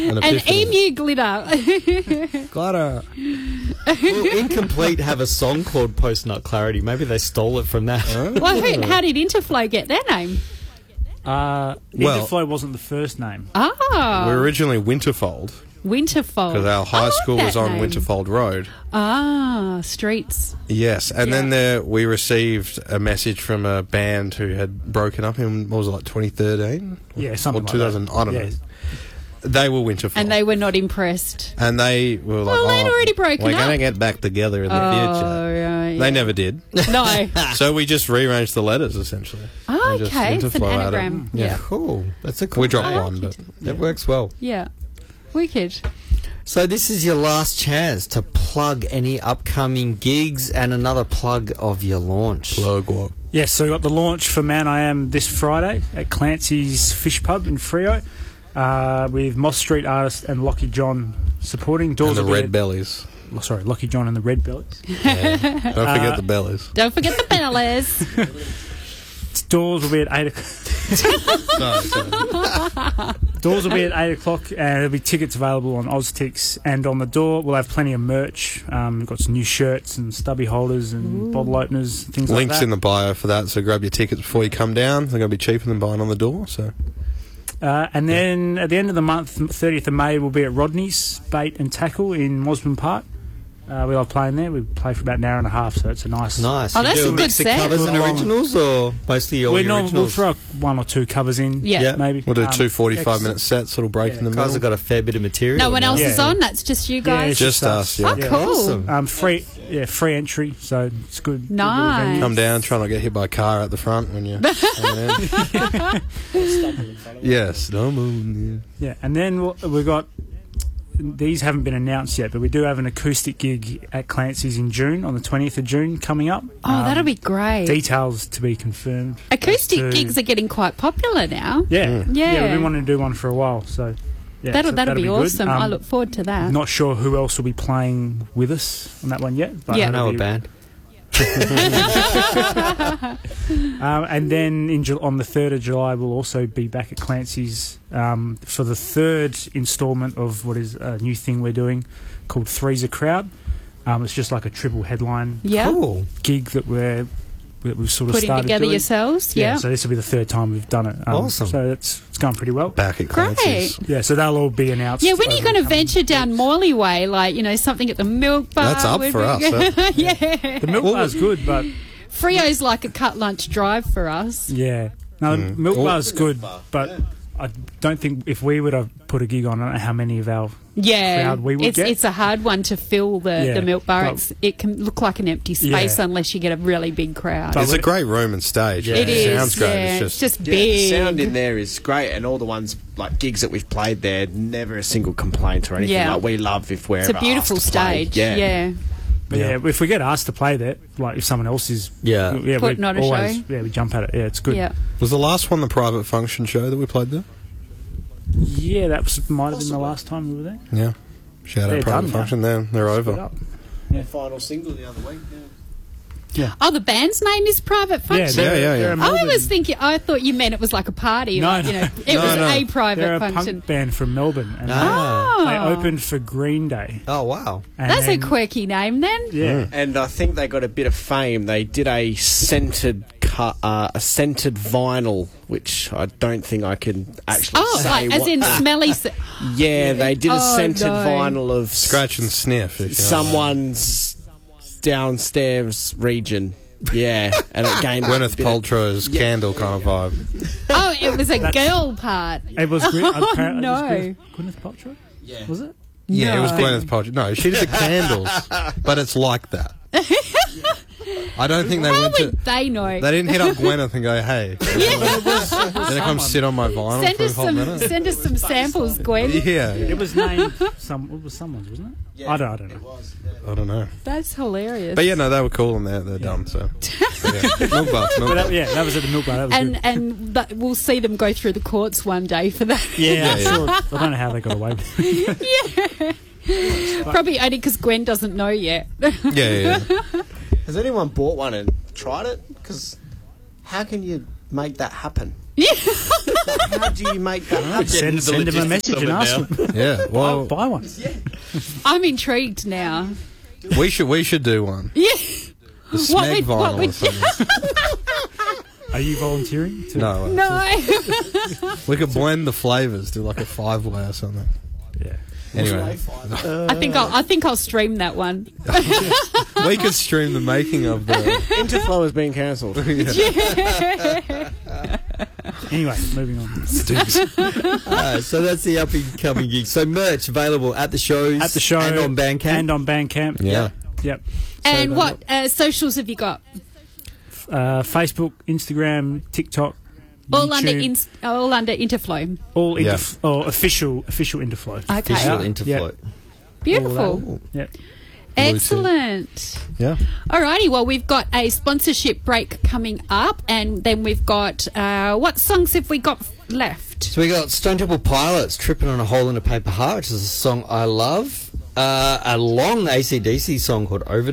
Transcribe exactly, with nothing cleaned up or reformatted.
An, An epiphany. emu glitter. Glitter. Well, Incomplete have a song called Post Nut Clarity. Maybe they stole it from that. Well, who, how did Interflow get their name? Uh, Well- Interflow wasn't the first name. Ah, We're originally Winterfold Winterfold. because our high I like school was that on name. Winterfold Road. Ah, streets. Yes, and then Yeah. there we received a message from a band who had broken up in, what was it, like twenty thirteen? Yeah, something or like two thousand, that. I don't Yeah. know. They were Winterfold. And they were not impressed. And they were like, Well, they'd oh, already broken we're up. going to get back together in the Oh, future. right. They never did. No. So we just rearranged the letters, essentially. Oh, And just okay. It's an Winterflow out of- anagram. Yeah. Yeah. Cool. That's a cool We dropped name. one, but... That works well. Yeah. Wicked. So this is your last chance to plug any upcoming gigs and another plug of your launch. Plug what? Yes, so we got the launch for Man I Am this Friday at Clancy's Fish Pub in Freo, uh, with Moss Street Artist and Lockie John supporting. Doors And the will be Red at- Bellies. oh, sorry, Lockie John and the Red Bellies. Yeah. Don't forget Uh, the Bellies. Don't forget the bellies. Doors will be at eight o'clock. Sorry, sorry. Doors will be at eight o'clock, and there'll be tickets available on OzTix. And on the door, we'll have plenty of merch. Um, we've got some new shirts and stubby holders and Ooh. bottle openers, things like Links that. in the bio for that, so grab your tickets before you come down. They're going to be cheaper than buying on the door, so... Uh, and then at the end of the month, thirtieth of May, we'll be at Rodney's Bait and Tackle in Mosman Park. Uh, we love playing there. We play for about an hour and a half, so it's a nice... Nice. Oh, You that's do a good mix of set. covers and Long- originals, or mostly all We your know, we'll originals? throw one or two covers in, Yeah. Yeah. maybe. We'll do Um, two forty-five ex- minute sets, little break Yeah. in the Guys middle. have got a fair bit of material. No one else Yeah. is on. That's just you Yeah, guys. it's Just us, yeah. Oh, Yeah. cool. Awesome. Um, free, yeah, free entry, so it's good. good little Nice. venue. Come down, try not to get hit by a car at the front when you're coming in. Yes. No, no, Yeah, and then we'll- we've got... These haven't been announced yet, but we do have an acoustic gig at Clancy's in June, on the twentieth of June, coming up. Oh, Um, that'll be great. Details to be confirmed. Acoustic as to- gigs are getting quite popular now. Yeah, Mm. Yeah. yeah. We've been wanting to do one for a while, so yeah, that'll so that'll, be, good. awesome. Um, I look forward to that. Not sure who else will be playing with us on that one yet. But Yeah. I know it'll a be- band. Um, and then in Ju- on the third of July, we'll also be back at Clancy's um, for the third instalment of what is a new thing we're doing called Three's a Crowd. Um, it's just like a triple headline Yeah. Cool. gig that we're that we've sort of Putting started together doing. yourselves. Yeah, Yeah. so this will be the third time we've done it. Um, Awesome. So it's it's going pretty well. Back at Great. Clancy's. Yeah, so they'll all be announced. Yeah, when are you over going to the coming venture down weeks. Morley Way? Like, you know, something at the milk bar? That's up would for be us, good. huh? yeah. The milk bar's good, but Freo's like a cut lunch drive for us. yeah, no, the Mm. milk Oh. bar's good, but I don't think if we would have put a gig on, I don't know how many of our Yeah, crowd we would it's get. it's a hard one to fill the, Yeah, the milk bar. but- It's, it can look like an empty space Yeah. unless you get a really big crowd. But It's a great room and stage. Yeah. it It is. sounds great. Yeah, It's just, Yeah, big. the sound in there is great, and all the ones like gigs that we've played there, never a single complaint or anything. Yeah. Like we love if we're It's a ever beautiful asked to play. stage. Yeah. yeah. But yeah. if we get asked to play there, like if someone else is, Yeah. yeah, Putting we on a always, show. yeah, we jump at it. Yeah, it's good. Yeah. was the last one the private function show that we played there? Yeah, that was, might have been the last time we were there. Yeah. Shout They're out private done now. function. They're, they're Split over. up. Final single the other week. Oh, the band's name is Private Yeah, Function. they're- Yeah, yeah, yeah. they're a I Melbourne- was thinking. I thought you meant it was like a party. No, like, you no. know, it No, was no. a private They're a function. punk band from Melbourne, and Ah. Oh, they opened for Green Day. Oh, wow. And that's a then- quirky name then. Yeah, And I think they got a bit of fame. They did a scented cut, uh, a scented vinyl, which I don't think I can actually Oh, say. like as what- in smelly. s- yeah, they did a Oh, scented no. vinyl of s- Scratch and sniff. If you know. someone's downstairs region. Yeah, and it gained Gwyneth a bit of- Paltrow's candle kind of vibe. Oh, it was a girl part. it was. Green, apparently no. it was Gwyneth Paltrow. Yeah. Was it? Yeah, it was No. Gwyneth Paltrow. No, she did the candles, but it's like that. I don't think they How went to. would they know? They didn't hit up Gwyneth and go, "Hey, then come sit on my vinyl Send for a us whole some. minute." Send us some samples, Gwen. Yeah, It was named some. It was someone's, wasn't it? I don't. I don't know. I don't know, That's hilarious. but yeah, no, they were cool and they're they're done. So yeah. milk bar, milk But bar. that, yeah, that was at the milk bar. That was and good. and that, we'll see them go through the courts one day for that. Yeah, I'm Yeah, sure. I don't know how they got away with it. Probably only because Gwen doesn't know yet. Yeah, yeah, yeah. Has anyone bought one and tried it? Because how can you make that happen? How do you make that happen? Send, the send him a logistics message of and it ask now. him. Yeah, I'll well, buy one. I'm intrigued now. we should we should do one. Yeah. The What Smeg would- what vinyl would- or something. Are you volunteering? To, No, No. we could blend the flavours, do like a five way or something. Yeah. Anyway, I think I'll I think I'll stream that one. we could stream the making of the. Interflow has been cancelled. Anyway, moving on. Uh, so that's the up and coming gigs. So merch available at the shows, At the show and on Bandcamp. and on Bandcamp. Yeah. Yep. And So what uh, socials have you got? Uh, Facebook, Instagram, TikTok, All YouTube, under ins- all under Interflow. all Yeah. interf- or official official Interflow. Okay. Official Yeah. Interfloat. Beautiful. Yep. Excellent. Yeah. Alrighty, well, we've got a sponsorship break coming up, and then we've got uh, what songs have we got left? So we got Stone Temple Pilots, Tripping on a Hole in a Paper Heart, which is a song I love. Uh, a long A C D C song called Over